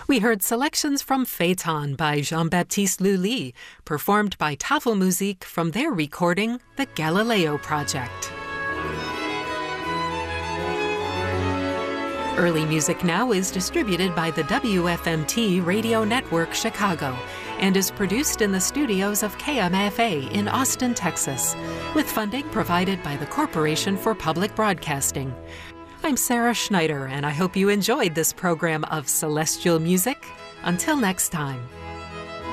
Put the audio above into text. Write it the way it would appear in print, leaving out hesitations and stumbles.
We heard selections from Phaeton by Jean-Baptiste Lully, performed by Tafelmusik from their recording, The Galileo Project. Early Music Now is distributed by the WFMT Radio Network Chicago and is produced in the studios of KMFA in Austin, Texas, with funding provided by the Corporation for Public Broadcasting. I'm Sarah Schneider, and I hope you enjoyed this program of Celestial Music. Until next time.